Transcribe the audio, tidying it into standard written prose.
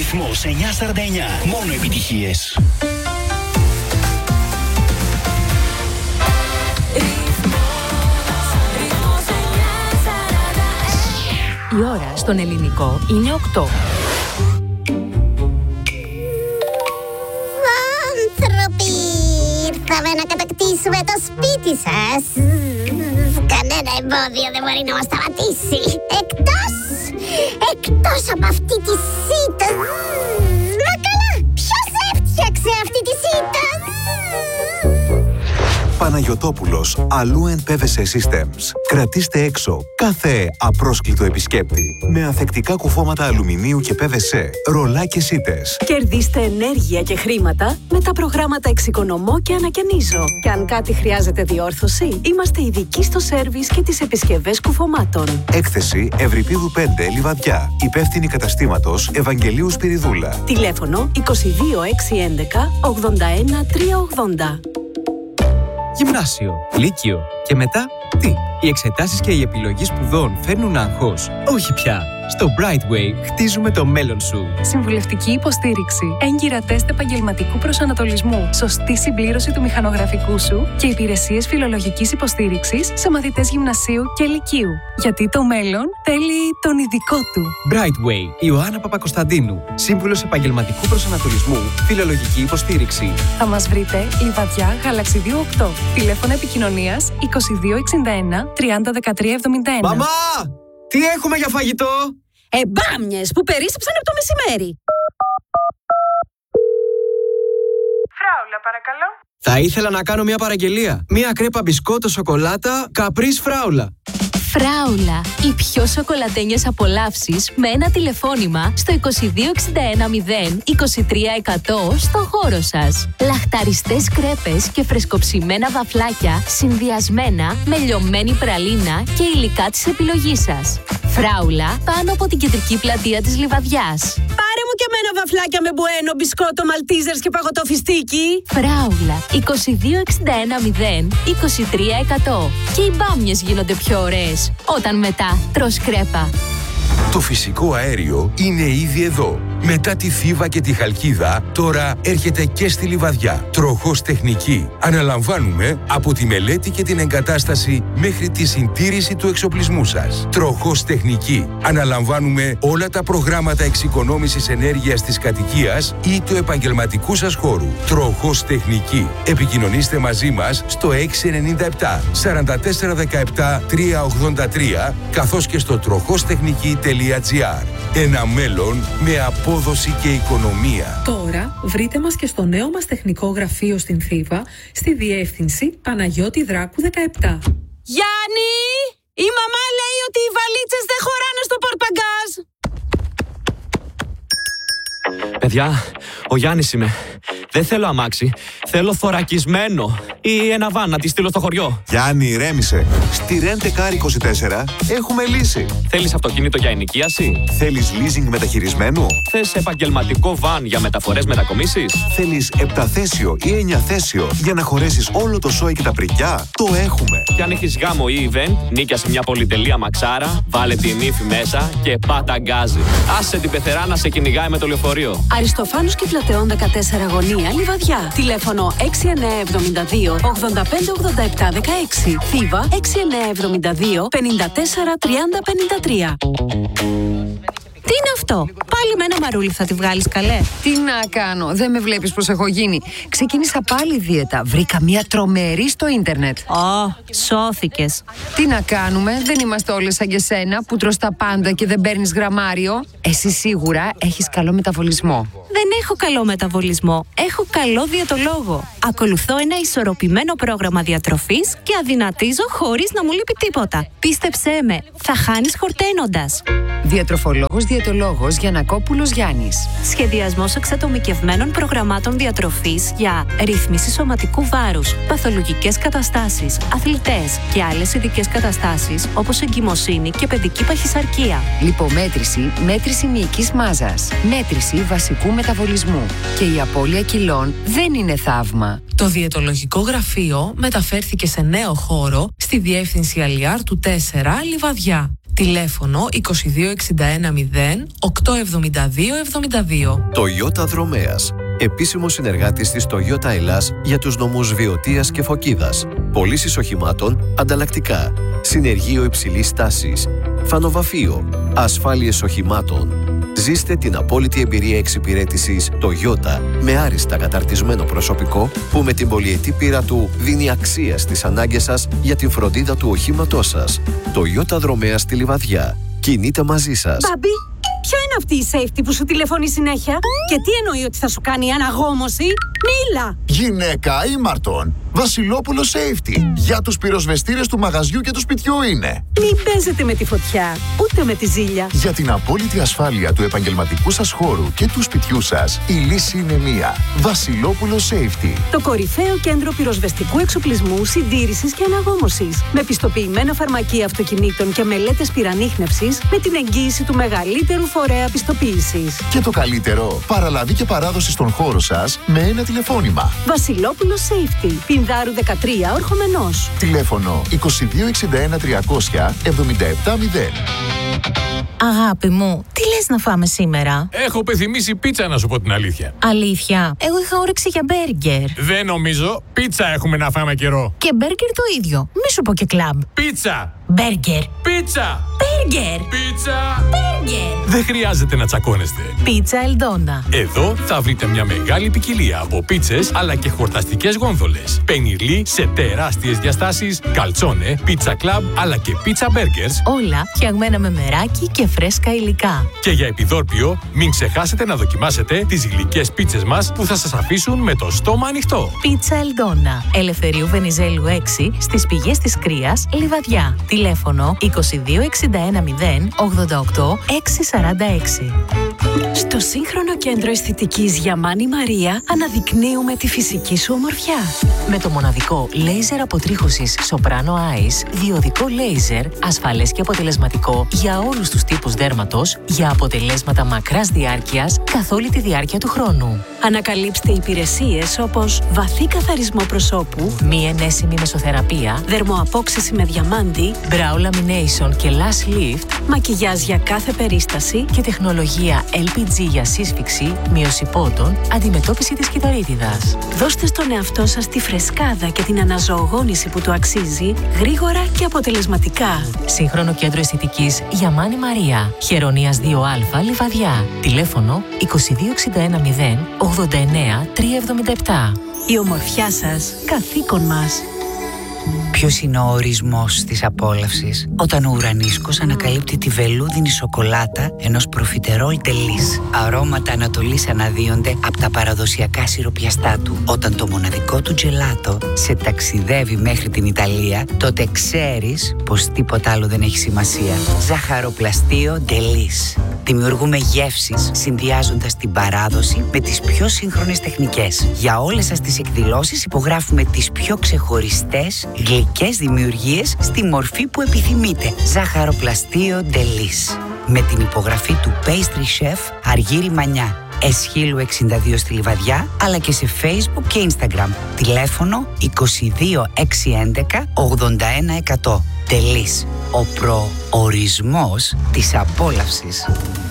Ρυθμός 949. Μόνο επιτυχίες. Η ώρα στον ελληνικό είναι 8. Άνθρωποι, ήρθαμε να κατακτήσουμε το σπίτι σας. Κανένα εμπόδιο δεν μπορεί να μας σταματήσει. Εκτός από αυτή τη σίτα. Μα καλά, ποιος έφτιαξε αυτή τη σίτα? Παναγιωτόπουλος, Alluen PVC Systems. Κρατήστε έξω κάθε απρόσκλητο επισκέπτη με ανθεκτικά κουφώματα αλουμινίου και PVC, ρολά και σίτες. Κερδίστε ενέργεια και χρήματα με τα προγράμματα Εξοικονομώ και Ανακαινίζω. Και αν κάτι χρειάζεται διόρθωση, είμαστε ειδικοί στο σέρβις και τις επισκευές κουφωμάτων. Έκθεση Ευρυπίδου 5, Λιβαδιά. Υπεύθυνη καταστήματος Ευαγγελίου Σπυριδούλα. Τηλέφωνο 22611 81 380. Γυμνάσιο, λύκειο και μετά τι? Οι εξετάσεις και η επιλογή σπουδών φέρνουν άγχος? Όχι πια. Στο Brightway χτίζουμε το μέλλον σου. Συμβουλευτική υποστήριξη, έγκυρα τεστ επαγγελματικού προσανατολισμού, σωστή συμπλήρωση του μηχανογραφικού σου και υπηρεσίες φιλολογικής υποστήριξης σε μαθητές γυμνασίου και λυκείου. Γιατί το μέλλον θέλει τον ειδικό του. Brightway, Ιωάννα Παπακοσταντίνου. Σύμβουλος επαγγελματικού προσανατολισμού, φιλολογική υποστήριξη. Θα μας βρείτε Λιβαδιά, Γαλαξιδίου 8. Τηλέφωνο επικοινωνίας 2261 30 13 71. Μαμά! Τι έχουμε για φαγητό? Μπάμιες που περίσσεψαν από το μεσημέρι. Φράουλα, παρακαλώ. Θα ήθελα να κάνω μια παραγγελία. Μια κρέπα μπισκότο σοκολάτα Caprice Φράουλα. Φράουλα, οι πιο σοκολατένιες απολαύσεις με ένα τηλεφώνημα στο 2261 0 23 100 στο χώρο σας. Λαχταριστές κρέπες και φρεσκοψημένα βαφλάκια συνδυασμένα με λιωμένη πραλίνα και υλικά της επιλογής σας. Φράουλα, πάνω από την κεντρική πλατεία της Λιβαδιάς. Πάρε μου και εμένα βαφλάκια με μπουένο, μπισκότο, μαλτίζερς και παγωτό φιστίκι. Φράουλα, 2261 0 23 100. Και οι μπάμιες γίνονται πιο ωραίες όταν μετά τρως κρέπα. Το φυσικό αέριο είναι ήδη εδώ. Μετά τη Θήβα και τη Χαλκίδα, τώρα έρχεται και στη Λιβαδιά. Τροχός Τεχνική. Αναλαμβάνουμε από τη μελέτη και την εγκατάσταση μέχρι τη συντήρηση του εξοπλισμού σας. Τροχός Τεχνική. Αναλαμβάνουμε όλα τα προγράμματα εξοικονόμησης ενέργειας της κατοικίας ή του επαγγελματικού σας χώρου. Τροχός Τεχνική. Επικοινωνήστε μαζί μας στο 697 44 17 383 καθώς και στο trojostechniki.gr. Ένα μέλλον με απόδοση και οικονομία. Τώρα βρείτε μας και στο νέο μας τεχνικό γραφείο στην Θήβα, στη διεύθυνση Παναγιώτη Δράκου 17. Γιάννη! Η μαμά λέει ότι οι βαλίτσες δεν χωράνε στο πορτμπαγκάζ. Παιδιά, ο Γιάννης είμαι. Δεν θέλω αμάξι. Θέλω θωρακισμένο. Ή ένα βαν να τη στείλω στο χωριό. Γιάννη, ηρέμησε. Στη Rent-A-Car 24 έχουμε λύση. Θέλεις αυτοκίνητο για ενοικίαση? Θέλεις leasing μεταχειρισμένου? Θες επαγγελματικό βαν για μεταφορές μετακομίσεις? Θέλεις 7θέσιο ή 9θέσιο για να χωρέσεις όλο το σόι και τα πρικιά? Το έχουμε. Και αν έχεις γάμο ή event, νίκιασε μια πολυτελεία μαξάρα, βάλε την ύφη μέσα και πάτα γκάζι. Άσε την πεθερά να σε κυνηγάει με το λεωφορείο. Αριστοφάνους και Πλατεών 14 Γωνία, Λιβαδιά. Τηλέφωνο 6972 8587 16. Θήβα 6972 54 30 53. Τι είναι αυτό? Πάλι με ένα μαρούλι θα τη βγάλεις, καλέ? Τι να κάνω, δεν με βλέπεις πως έχω γίνει? Ξεκίνησα πάλι δίαιτα, βρήκα μια τρομερή στο ίντερνετ. Σώθηκες. Τι να κάνουμε, δεν είμαστε όλες σαν και σένα που τρως τα πάντα και δεν παίρνεις γραμμάριο. Εσύ σίγουρα έχεις καλό μεταβολισμό. Δεν έχω καλό μεταβολισμό, έχω καλό διαιτολόγο. Ακολουθώ ένα ισορροπημένο πρόγραμμα διατροφής και αδυνατίζω χωρίς να μου λείπει τίποτα. Πίστεψέ με, θα χάνεις χορταίνοντας. Διατροφολόγος διαιτολόγος Γιαννακόπουλος Γιάννης. Σχεδιασμός εξατομικευμένων προγραμμάτων διατροφής για ρύθμιση σωματικού βάρους, παθολογικές καταστάσεις, αθλητές και άλλες ειδικές καταστάσεις όπως εγκυμοσύνη και παιδική παχυσαρκία. Λιπομέτρηση, μέτρηση μυϊκής μάζας, μέτρηση βασικού μεταβολισμού. Και η απώλεια κιλών δεν είναι θαύμα. Το διαιτολογικό γραφείο μεταφέρθηκε σε νέο χώρο στη διεύθυνση Αλιάρ του 4 Λιβαδιά. Τηλέφωνο 2261 0 872 72. Toyota Δρομέας. Επίσημος συνεργάτης της Toyota Ελλάς για τους νομούς Βιωτίας και Φωκίδας. Πωλήσεις οχημάτων ανταλλακτικά. Συνεργείο υψηλής τάσης. Φανοβαφείο. Ασφάλειες οχημάτων. Ζήστε την απόλυτη εμπειρία εξυπηρέτησης Toyota με άριστα καταρτισμένο προσωπικό που με την πολυετή πείρα του δίνει αξία στις ανάγκες σας για την φροντίδα του οχήματός σας. Toyota Δρομέας στη Λιβαδιά. Κινείται μαζί σας. Μπάμπη, ποια είναι αυτή η safety που σου τηλεφωνεί συνέχεια? Και τι εννοεί ότι θα σου κάνει αναγόμωση? Μίλα! Γυναίκα ήμαρτον. Βασιλόπουλο Safety. Για τους πυροσβεστήρες του μαγαζιού και του σπιτιού είναι. Μην παίζετε με τη φωτιά, ούτε με τη ζήλια. Για την απόλυτη ασφάλεια του επαγγελματικού σας χώρου και του σπιτιού σας, η λύση είναι μία. Βασιλόπουλο Safety. Το κορυφαίο κέντρο πυροσβεστικού εξοπλισμού, συντήρησης και αναγόμωσης. Με πιστοποιημένα φαρμακεία αυτοκινήτων και μελέτες πυρανίχνευσης, με την εγγύηση του μεγαλύτερου φορέα πιστοποίησης. Και το καλύτερο, παραλαβή και παράδοση στον χώρο σας με ένα τηλεφώνημα. Βασιλόπουλο Safety. Πινδάρου 13, Ορχομενός. Τηλέφωνο 2261 300 770. Αγάπη μου, τι λες να φάμε σήμερα? Έχω πεθυμίσει πίτσα, να σου πω την αλήθεια. Αλήθεια? Εγώ είχα όρεξη για μπέργκερ. Δεν νομίζω. Πίτσα έχουμε να φάμε καιρό. Και μπέργκερ το ίδιο. Μη σου πω και κλαμπ. Πίτσα! Μπέργκερ. Πίτσα! Μπέργκερ. Πίτσα! Μπέργκερ. Δεν χρειάζεται να τσακώνεστε. Πίτσα Ελντόνα. Εδώ θα βρείτε μια μεγάλη ποικιλία από πίτσες αλλά και χορταστικές γόνδολες. Πενιρλί σε τεράστιες διαστάσεις, καλτσόνε, πίτσα κλαμπ αλλά και πίτσα μπέργκερς. Όλα φτιαγμένα με μεράκι και φρέσκα υλικά. Και για επιδόρπιο, μην ξεχάσετε να δοκιμάσετε τις γλυκές πίτσες μας που θα σας αφήσουν με το στόμα ανοιχτό. Πίτσα Ελντόνα. Ελευθερίου Βενιζέλου 6 στις Πηγές της Κρίας, Λιβαδιά. Τηλέφωνο 2261 0 88 646. Στο σύγχρονο κέντρο αισθητικής Γιαμάνη Μαρία αναδεικνύουμε τη φυσική σου ομορφιά. Με το μοναδικό λέιζερ αποτρίχωσης Soprano Eyes, διοδικό λέιζερ, ασφαλές και αποτελεσματικό για όλους τους τύπους δέρματος, για αποτελέσματα μακράς διάρκειας καθ' όλη τη διάρκεια του χρόνου. Ανακαλύψτε υπηρεσίες όπως βαθύ καθαρισμό προσώπου, μη ενέσιμη μεσοθεραπεία, δερμοαπόξεση με διαμάντι, brow lamination και lash lift, μακιγιάζ για κάθε περίσταση και τεχνολογία LPG για σύσφυξη, μείωση πότων, αντιμετώπιση της κυταρίτιδας. Δώστε στον εαυτό σας τη φρεσκάδα και την αναζωογόνηση που του αξίζει, γρήγορα και αποτελεσματικά. Σύγχρονο κέντρο αισθητικής Γιαμάνη Μαρία, Χερονίας 2Α, Λιβαδιά. Τηλέφωνο 2261 0 89 377. Η ομορφιά σας, καθήκον μας. Ποιος είναι ο ορισμός της απόλαυσης? Όταν ο ουρανίσκος ανακαλύπτει τη βελούδινη σοκολάτα ενός προφιτερόλ τελής. Αρώματα Ανατολής αναδύονται από τα παραδοσιακά σιροπιαστά του. Όταν το μοναδικό του τζελάτο σε ταξιδεύει μέχρι την Ιταλία, τότε ξέρεις πως τίποτα άλλο δεν έχει σημασία. Ζαχαροπλαστείο τελής. Δημιουργούμε γεύσεις συνδυάζοντας την παράδοση με τις πιο σύγχρονες τεχνικές. Για όλες σας τις εκδηλώσεις υπογράφουμε τις πιο ξεχωριστές γλυκές δημιουργίες στη μορφή που επιθυμείτε. Ζαχαροπλαστείο Ντελής. Με την υπογραφή του Pastry Chef Αργύρη Μανιά. Εσχύλου 62 στη Λιβαδιά, αλλά και σε Facebook και Instagram. Τηλέφωνο 22 611 81 100. Ντελής. Ο προορισμός της απόλαυσης.